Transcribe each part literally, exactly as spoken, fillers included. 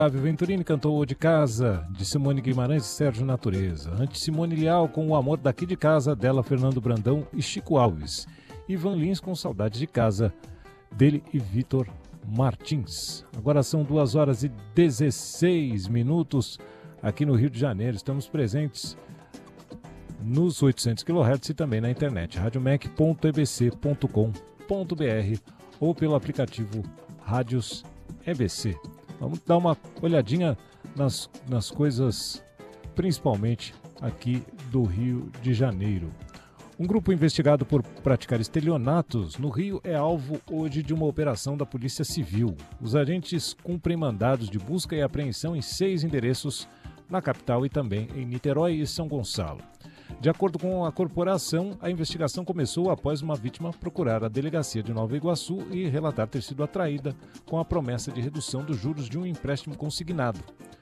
Flávio Venturini cantou O de Casa, de Simone Guimarães e Sérgio Natureza. Antes, Simone Leal com O Amor Daqui de Casa, dela Fernando Brandão e Chico Alves. Ivan Lins com Saudade de Casa, dele e Vitor Martins. Agora são duas horas e dezesseis minutos aqui no Rio de Janeiro. Estamos presentes nos oitocentos quilohertz e também na internet, radiomec ponto e b c ponto com ponto b r ou pelo aplicativo Rádios E B C. Vamos dar uma olhadinha nas, nas coisas, principalmente aqui do Rio de Janeiro. Um grupo investigado por praticar estelionatos no Rio é alvo hoje de uma operação da Polícia Civil. Os agentes cumprem mandados de busca e apreensão em seis endereços na capital e também em Niterói e São Gonçalo. De acordo com a corporação, a investigação começou após uma vítima procurar a delegacia de Nova Iguaçu e relatar ter sido atraída com a promessa de redução dos juros de um empréstimo consignado.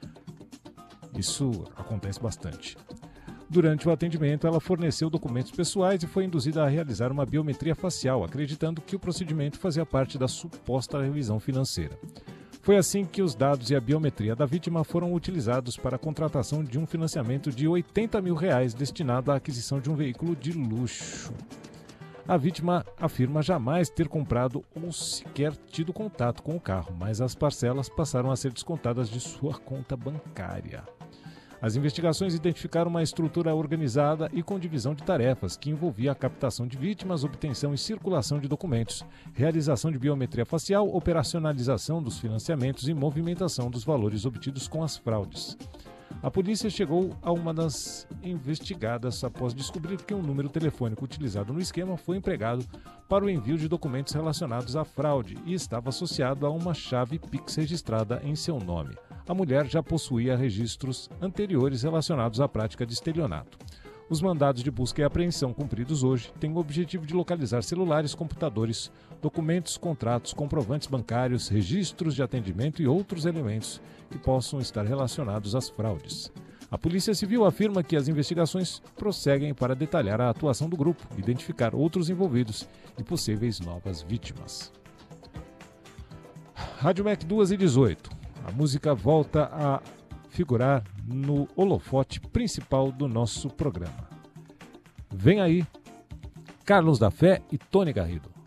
Isso acontece bastante. Durante o atendimento, ela forneceu documentos pessoais e foi induzida a realizar uma biometria facial, acreditando que o procedimento fazia parte da suposta revisão financeira. Foi assim que os dados e a biometria da vítima foram utilizados para a contratação de um financiamento de oitenta mil reais destinado à aquisição de um veículo de luxo. A vítima afirma jamais ter comprado ou sequer tido contato com o carro, mas as parcelas passaram a ser descontadas de sua conta bancária. As investigações identificaram uma estrutura organizada e com divisão de tarefas, que envolvia a captação de vítimas, obtenção e circulação de documentos, realização de biometria facial, operacionalização dos financiamentos e movimentação dos valores obtidos com as fraudes. A polícia chegou a uma das investigadas após descobrir que um número telefônico utilizado no esquema foi empregado para o envio de documentos relacionados à fraude e estava associado a uma chave Pix registrada em seu nome. A mulher já possuía registros anteriores relacionados à prática de estelionato. Os mandados de busca e apreensão cumpridos hoje têm o objetivo de localizar celulares, computadores, documentos, contratos, comprovantes bancários, registros de atendimento e outros elementos que possam estar relacionados às fraudes. A Polícia Civil afirma que as investigações prosseguem para detalhar a atuação do grupo, identificar outros envolvidos e possíveis novas vítimas. Rádio Mec duas e dezoito. A música volta a figurar no holofote principal do nosso programa. Vem aí, Carlos da Fé e Tony Garrido.